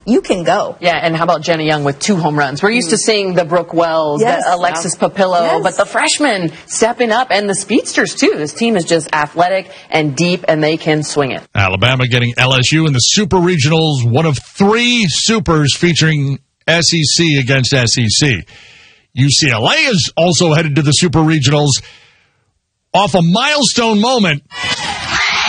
you can go. Yeah, and how about Jenna Young with 2 home runs? We're used to seeing the Brooke Wells, Yes. the Alexis Papillo, but the freshmen stepping up, and the speedsters, too. This team is just athletic and deep, and they can swing it. Alabama getting LSU in the Super Regionals, one of 3 supers featuring SEC against SEC. UCLA is also headed to the Super Regionals off a milestone moment.